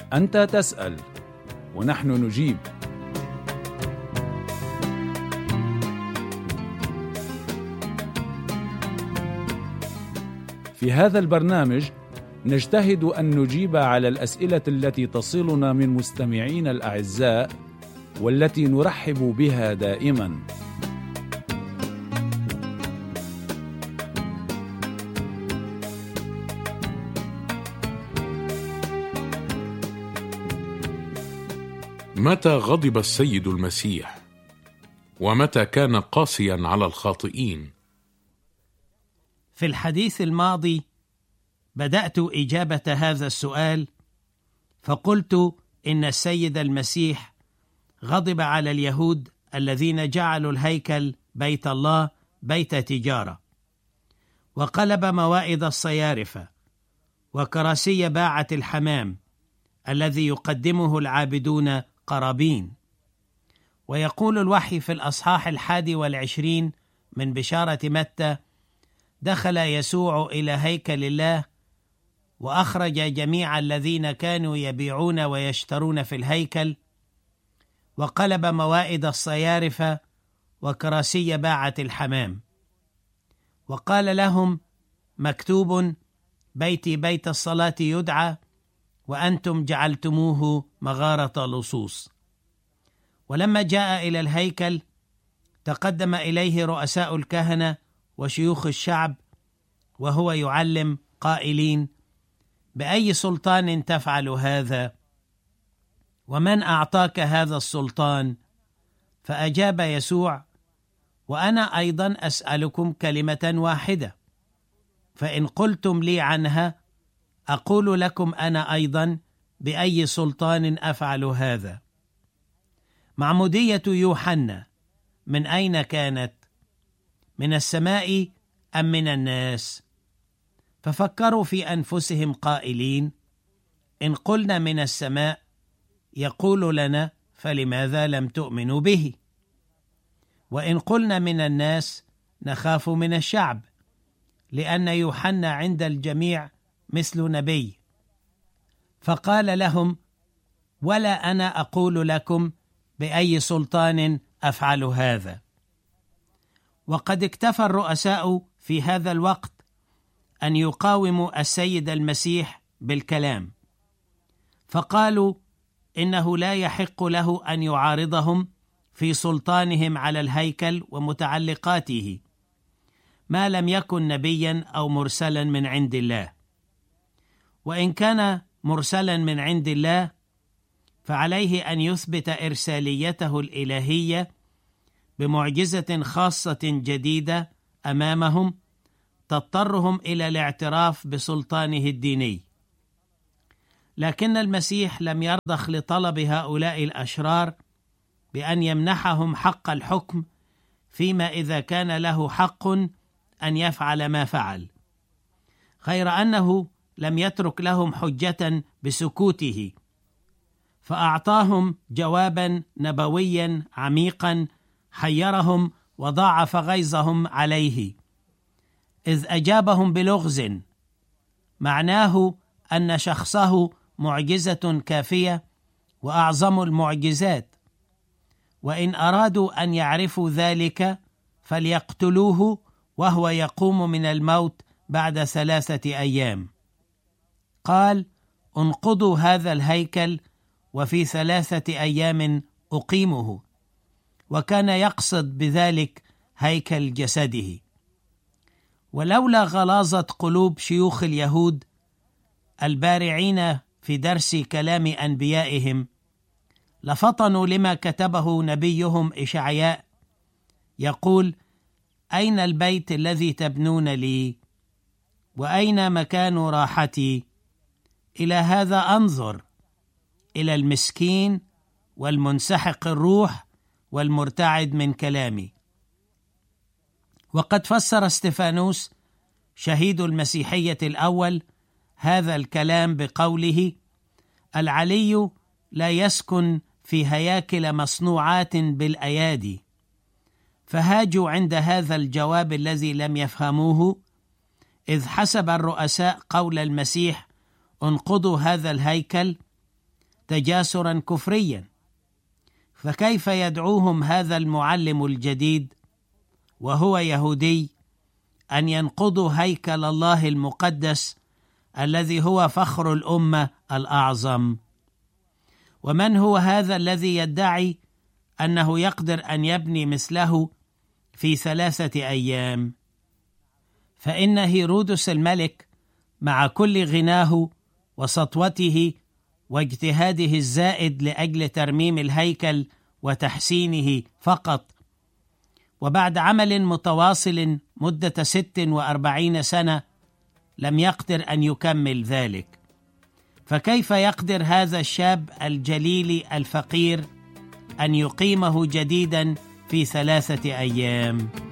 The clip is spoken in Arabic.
أنت تسأل ونحن نجيب. في هذا البرنامج نجتهد أن نجيب على الأسئلة التي تصلنا من مستمعين الأعزاء والتي نرحب بها دائما. متى غضب السيد المسيح؟ ومتى كان قاسيا على الخاطئين؟ في الحديث الماضي بدأت إجابة هذا السؤال، فقلت إن السيد المسيح غضب على اليهود الذين جعلوا الهيكل بيت الله بيت تجارة، وقلب موائد الصيارفة وكراسي باعة الحمام الذي يقدمه العابدون قرابين. ويقول الوحي في الأصحاح 21 من بشارة متى: دخل يسوع إلى هيكل الله وأخرج جميع الذين كانوا يبيعون ويشترون في الهيكل، وقلب موائد الصيارفة وكراسي باعة الحمام، وقال لهم: مكتوب بيتي بيت الصلاة يدعى وأنتم جعلتموه مغارة لصوص. ولما جاء إلى الهيكل تقدم إليه رؤساء الكهنة وشيوخ الشعب وهو يعلم قائلين: بأي سلطان تفعل هذا؟ ومن أعطاك هذا السلطان؟ فأجاب يسوع: وأنا أيضا أسألكم كلمة واحدة، فإن قلتم لي عنها أقول لكم أنا أيضا بأي سلطان أفعل هذا. معمودية يوحنا من أين كانت؟ من السماء أم من الناس؟ ففكروا في أنفسهم قائلين: إن قلنا من السماء يقول لنا: فلماذا لم تؤمنوا به؟ وإن قلنا من الناس نخاف من الشعب، لأن يوحنا عند الجميع مثل نبي. فقال لهم: ولا أنا أقول لكم بأي سلطان أفعل هذا. وقد اكتفى الرؤساء في هذا الوقت أن يقاوموا السيد المسيح بالكلام، فقالوا إنه لا يحق له أن يعارضهم في سلطانهم على الهيكل ومتعلقاته ما لم يكن نبيا أو مرسلا من عند الله. وإن كان مرسلا من عند الله فعليه أن يثبت إرساليته الإلهية بمعجزة خاصة جديدة أمامهم تضطرهم إلى الاعتراف بسلطانه الديني. لكن المسيح لم يرضخ لطلب هؤلاء الأشرار بأن يمنحهم حق الحكم فيما إذا كان له حق أن يفعل ما فعل، غير أنه لم يترك لهم حجة بسكوته، فأعطاهم جوابا نبويا عميقا حيرهم وضاعف غيظهم عليه، إذ أجابهم بلغز معناه أن شخصه معجزة كافية وأعظم المعجزات، وإن أرادوا أن يعرفوا ذلك فليقتلوه وهو يقوم من الموت بعد 3 أيام. قال: انقضوا هذا الهيكل وفي 3 أيام أقيمه، وكان يقصد بذلك هيكل جسده. ولولا غلاظة قلوب شيوخ اليهود البارعين في درس كلام أنبيائهم لفطنوا لما كتبه نبيهم إشعياء يقول: أين البيت الذي تبنون لي؟ وأين مكان راحتي؟ إلى هذا أنظر، إلى المسكين والمنسحق الروح والمرتعد من كلامي. وقد فسر استفانوس شهيد المسيحية الأول هذا الكلام بقوله: العلي لا يسكن في هياكل مصنوعات بالأيادي. فهاجوا عند هذا الجواب الذي لم يفهموه، إذ حسب الرؤساء قول المسيح: انقضوا هذا الهيكل، تجاسرا كفريا. فكيف يدعوهم هذا المعلم الجديد وهو يهودي أن ينقضوا هيكل الله المقدس الذي هو فخر الأمة الأعظم؟ ومن هو هذا الذي يدعي أنه يقدر أن يبني مثله في 3 أيام؟ فإن هيرودس الملك مع كل غناه وسطوته واجتهاده الزائد لأجل ترميم الهيكل وتحسينه فقط، وبعد عمل متواصل مدة 46 سنة لم يقدر أن يكمل ذلك. فكيف يقدر هذا الشاب الجليل الفقير أن يقيمه جديدا في 3 أيام؟